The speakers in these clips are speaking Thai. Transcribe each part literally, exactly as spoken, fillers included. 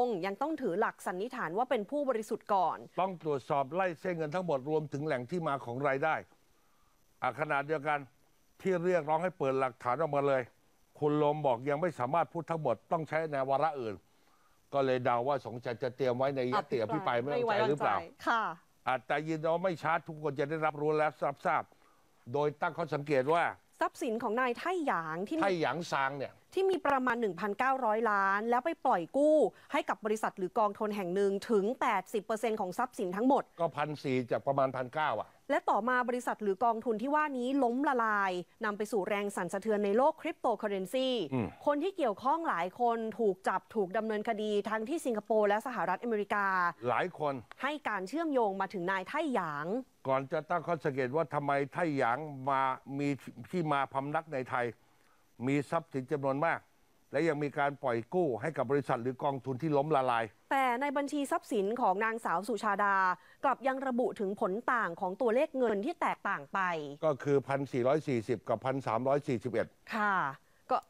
ยังต้องถือหลักสันนิษฐานว่าเป็นผู้บริสุทธิ์ก่อนต้องตรวจสอบไล่เส้นเงินทั้งหมดรวมถึงแหล่งที่มาของรายได้ขณะเดียวกันที่เรียกร้องให้เปิดหลักฐานออกมาเลยคุณโรมบอกยังไม่สามารถพูดทั้งหมดต้องใช้ในวาระอื่นก็เลยเดาว่าสงสัยจะเตรียมไว้ในยติอภิปรายไม่ไว้วางใจหรือเปล่าค่ะอาจจะยืนยันว่าไม่ช้าทุกคนจะได้รับรู้และรับทราบโดยตั้งข้อสังเกตว่าทรัพย์สินของนายไท่หยางที่ไท่หยางซางเนี่ยที่มีประมาณ หนึ่งพันเก้าร้อย ล้านแล้วไปปล่อยกู้ให้กับบริษัทหรือกองทุนแห่งหนึ่งถึง แปดสิบเปอร์เซ็นต์ ของทรัพย์สินทั้งหมดก็พันสี่จากประมาณพันเก้าอ่ะและต่อมาบริษัทหรือกองทุนที่ว่านี้ล้มละลายนำไปสู่แรงสั่นสะเทือนในโลกคริปโตเคอเรนซีคนที่เกี่ยวข้องหลายคนถูกจับถูกดำเนินคดีทั้งที่สิงคโปร์และสหรัฐอเมริกาหลายคนให้การเชื่อมโยงมาถึงนายไท่หยางก่อนจะตั้งข้อสังเกตว่าทำไมไท่หยางมามีที่มาพำนักในไทยมีทรัพย์สินจำนวนมากและยังมีการปล่อยกู้ให้กับบริษัทหรือกองทุนที่ล้มละลายแต่ในบัญชีทรัพย์สินของนางสาวสุชาดากลับยังระบุถึงผลต่างของตัวเลขเงินที่แตกต่างไปก็คือ หนึ่งพันสี่ร้อยสี่สิบ กับ หนึ่งพันสามร้อยสี่สิบเอ็ดค่ะก็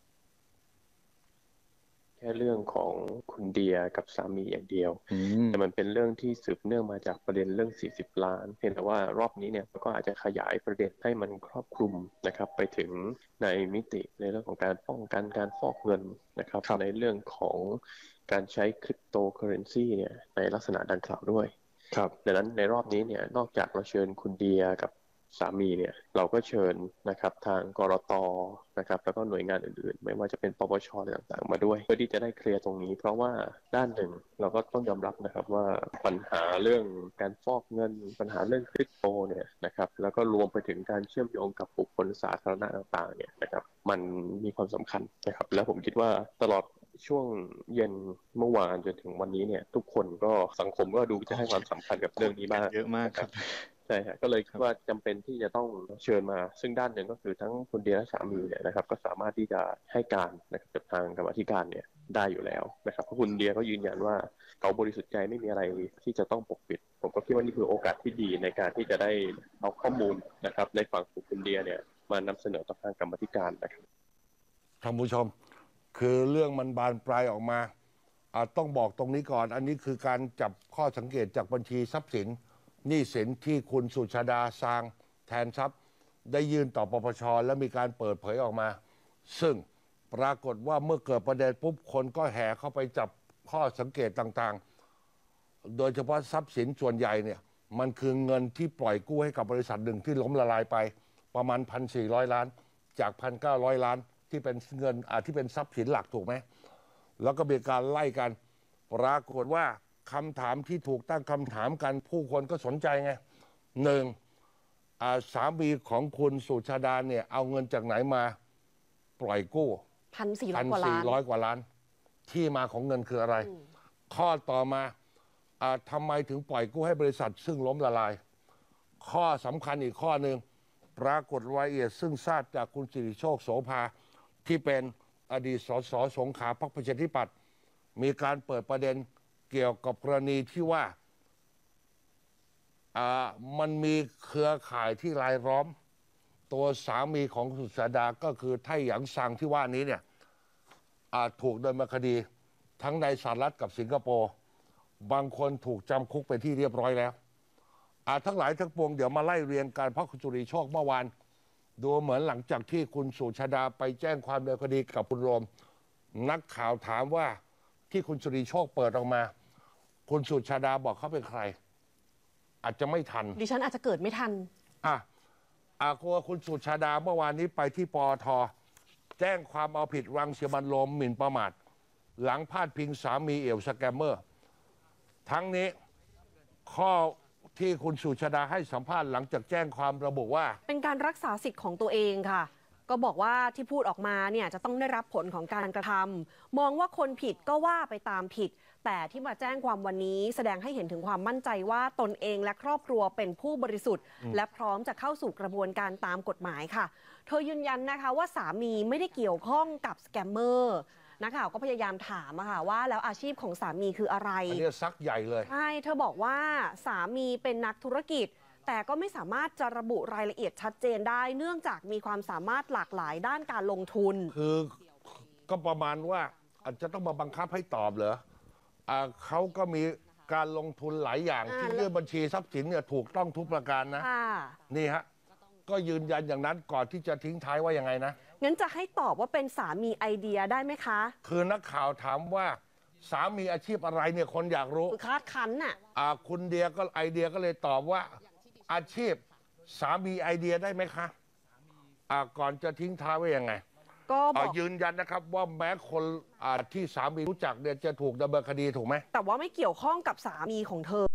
แค่เรื่องของคุณเดียกับสามีอย่างเดียวแต่มันเป็นเรื่องที่สืบเนื่องมาจากประเด็นเรื่องสี่สิบล้านเพียงแต่ว่ารอบนี้เนี่ยก็อาจจะขยายประเด็นให้มันครอบคลุมนะครับไปถึงในมิติในเรื่องของการป้องกันการฟอกเงินนะครับในเรื่องของการใช้คริปโตเคอเรนซีเนี่ยในลักษณะดังกล่าวด้วยครับดังนั้นในรอบนี้เนี่ยนอกจากเราเชิญคุณเดียกับสามีเนี่ยเราก็เชิญนะครับทางกรต.นะครับแล้วก็หน่วยงานอื่นๆไม่ว่าจะเป็นปปช.อะไรต่างๆมาด้วยเพื่อที่จะได้เคลียร์ตรงนี้เพราะว่าด้านหนึ่งเราก็ต้องยอมรับนะครับว่าปัญหาเรื่องการฟอกเงินปัญหาเรื่องคริปโตเนี่ยนะครับแล้วก็รวมไปถึงการเชื่อมโยงกับบุคคลสาธารณะต่างๆเนี่ยนะครับมันมีความสำคัญนะครับแล้วผมคิดว่าตลอดช่วงเย็นเมื่อวานจนถึงวันนี้เนี่ยทุกคนก็สังคมก็ดูจะให้ความสำคัญกับเรื่องนี้มากเยอะมากครับใช่ฮะก็เลยคิดว่าจำเป็นที่จะต้องเชิญมาซึ่งด้านหนึ่งก็คือทั้งคุณเดียและสามีเนี่ยนะครับก็สามารถที่จะให้การนะครับกับทางกรรมธิการเนี่ยได้อยู่แล้วนะครับเพราะคุณเดียก็ยืนยันว่าเขาบริสุทธิ์ใจไม่มีอะไรที่จะต้องปกปิดผมก็คิดว่านี่คือโอกาสที่ดีในการที่จะได้เอาข้อมูลนะครับในฝั่งของคุณเดียเนี่ยมานำเสนอต่อทางกรรมธิการนะครับท่านผู้ชมคือเรื่องมันบานปลายออกมาต้องบอกตรงนี้ก่อนอันนี้คือการจับข้อสังเกตจากบัญชีทรัพย์สินหนี้สินที่คุณสุชาดาซางแทนทรัพย์ได้ยื่นต่อปปช.และมีการเปิดเผยออกมาซึ่งปรากฏว่าเมื่อเกิดประเด็นปุ๊บคนก็แห่เข้าไปจับข้อสังเกตต่างๆโดยเฉพาะทรัพย์สินส่วนใหญ่เนี่ยมันคือเงินที่ปล่อยกู้ให้กับบริษัทหนึ่งที่ล้มละลายไปประมาณ หนึ่งพันสี่ร้อย ล้านจาก หนึ่งพันเก้าร้อย ล้านที่เป็นเงินอ่าที่เป็นทรัพย์สินหลักถูกไหมแล้วก็มีการไล่กันปรากฏว่าคำถามที่ถูกตั้งคำถามกันผู้คนก็สนใจไงหนึ่งสามีของคุณสุชาดาเนี่ยเอาเงินจากไหนมาปล่อยกู้หนึ่งพันสี่ร้อย กว่าล้านกว่าล้านที่มาของเงินคืออะไรข้อต่อมาทำไมถึงปล่อยกู้ให้บริษัทซึ่งล้มละลายข้อสำคัญอีกข้อหนึ่งปรากฏรายละเอียดซึ่งทราบจากคุณสิริโชคโสภาที่เป็นอดีตสสสงขลาพรรคประชาธิปัตย์มีการเปิดประเด็นเกี่ยวกับกรณีที่ว่าอ่ามันมีเครือข่ายที่รายล้อมตัวสามีของสุชาดาก็คือไท่หยางซางที่ว่านี้เนี่ยถูกดำเนินคดีทั้งในสหรัฐกับสิงคโปร์บางคนถูกจำคุกไปที่เรียบร้อยแล้วทั้งหลายทั้งปวงเดี๋ยวมาไล่เรียงการเพราะคุณสุริโชคเมื่อวานดูเหมือนหลังจากที่คุณสุชาดาไปแจ้งความดำเนินคดีกับคุณโรมนักข่าวถามว่าที่คุณสุริโชคเปิดออกมาคุณสุชาดาบอกเขาเป็นใครอาจจะไม่ทันดิฉันอาจจะเกิดไม่ทันอ่ะอ่ะคุณสุชาดาเมื่อวานนี้ไปที่ปอท.แจ้งความเอาผิดรังสิมันต์โรมหมิ่นประมาทหลังพาดพิงสามีเอี่ยวสแกมเมอร์ทั้งนี้ข้อที่คุณสุชาดาให้สัมภาษณ์หลังจากแจ้งความระบุว่าเป็นการรักษาสิทธิ์ของตัวเองค่ะก็บอกว่าที่พูดออกมาเนี่ยจะต้องได้รับผลของการกระทำมองว่าคนผิดก็ว่าไปตามผิดแต่ที่มาแจ้งความวันนี้แสดงให้เห็นถึงความมั่นใจว่าตนเองและครอบครัวเป็นผู้บริสุทธิ์และพร้อมจะเข้าสู่กระบวนการตามกฎหมายค่ะเธอยืนยันนะคะว่าสามีไม่ได้เกี่ยวข้องกับสแกมเมอร์นักข่าวก็พยายามถามอะค่ะว่าแล้วอาชีพของสามีคืออะไรอันนี้ซักใหญ่เลยใช่เธอบอกว่าสามีเป็นนักธุรกิจแต่ก็ไม่สามารถจะระบุรายละเอียดชัดเจนได้เนื่องจากมีความสามารถหลากหลายด้านการลงทุนคือก็ประมาณว่าอาจจะต้องมาบังคับให้ตอบเหรออ่าเขาก็มีการลงทุนหลายอย่างอ่าที่เรื่องบัญชีทรัพย์สินเนี่ยถูกต้องทุกประการนะค่ะนี่ฮะก็ยืนยันอย่างนั้นก่อนที่จะทิ้งท้ายว่ายังไงนะงั้นจะให้ตอบว่าเป็นสามีไอเดียได้ไหมคะคือนักข่าวถามว่าสามีอาชีพอะไรเนี่ยคนอยากรู้คือคาดคั้นน่ะอ่าคุณเดียก็ไอเดียก็เลยตอบว่าอาชีพสามีไอเดียได้ไหมคะอ่าก่อนจะทิ้งท้ายไว้ยังไงก็บอ่าอกยืนยันนะครับว่าแม้คนอ่าที่สามีรู้จักเนี่ยจะถูกดำเนินคดีถูกไหมแต่ว่าไม่เกี่ยวข้องกับสามีของเธอ